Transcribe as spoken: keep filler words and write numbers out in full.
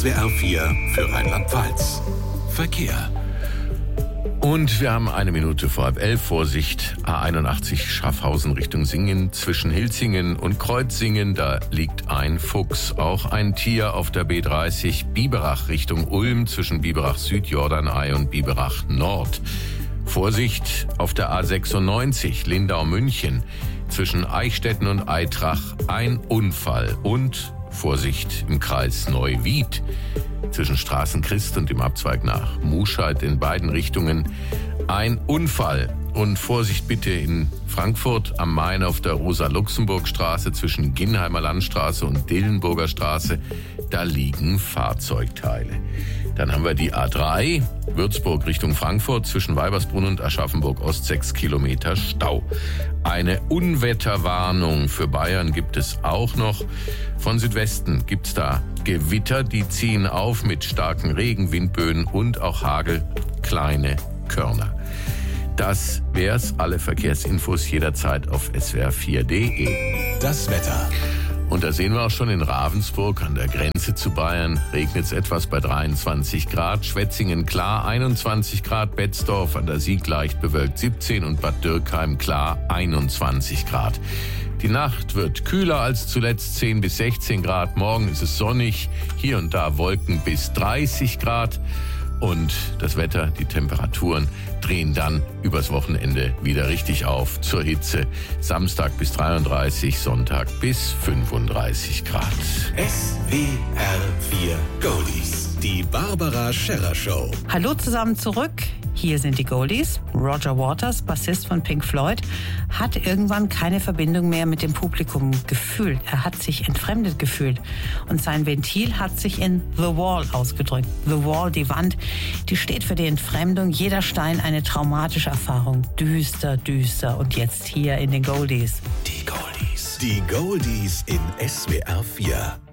S W R vier für Rheinland-Pfalz. Verkehr. Und wir haben eine Minute vor halb elf. Vorsicht, A einundachtzig Schaffhausen Richtung Singen. Zwischen Hilzingen und Kreuzingen, da liegt ein Fuchs. Auch ein Tier auf der B dreißig. Biberach Richtung Ulm zwischen Biberach Süd, Jordanei und Biberach Nord. Vorsicht auf der A sechsundneunzig Lindau-München. Zwischen Eichstätten und Aitrach ein Unfall. Und Vorsicht im Kreis Neuwied. Zwischen Straßenchrist und dem Abzweig nach Muscheid in beiden Richtungen ein Unfall. Und Vorsicht bitte in Frankfurt am Main auf der Rosa-Luxemburg-Straße zwischen Ginnheimer Landstraße und Dillenburger Straße. Da liegen Fahrzeugteile. Dann haben wir die A drei, Würzburg Richtung Frankfurt, zwischen Weibersbrunn und Aschaffenburg-Ost sechs Kilometer Stau. Eine Unwetterwarnung für Bayern gibt es auch noch. Von Südwesten gibt's da Gewitter, die ziehen auf mit starken Regen, Windböen und auch Hagel, kleine Körner. Das wär's. Alle Verkehrsinfos jederzeit auf S W R vier punkt de. Das Wetter. Und da sehen wir auch schon in Ravensburg an der Grenze zu Bayern. Regnet es etwas bei dreiundzwanzig Grad. Schwetzingen klar einundzwanzig Grad. Betzdorf an der Sieg leicht bewölkt siebzehn und Bad Dürkheim klar einundzwanzig Grad. Die Nacht wird kühler als zuletzt zehn bis sechzehn Grad. Morgen ist es sonnig. Hier und da Wolken bis dreißig Grad. Und das Wetter, die Temperaturen drehen dann übers Wochenende wieder richtig auf zur Hitze. Samstag bis dreiunddreißig, Sonntag bis fünfunddreißig Grad. S W R vier Goldies. Die Barbara Scherrer Show. Hallo zusammen zurück. Hier sind die Goldies. Roger Waters, Bassist von Pink Floyd, hat irgendwann keine Verbindung mehr mit dem Publikum gefühlt. Er hat sich entfremdet gefühlt. Und sein Ventil hat sich in The Wall ausgedrückt. The Wall, die Wand, die steht für die Entfremdung. Jeder Stein eine traumatische Erfahrung. Düster, düster. Und jetzt hier in den Goldies. Die Goldies. Die Goldies in S W R vier.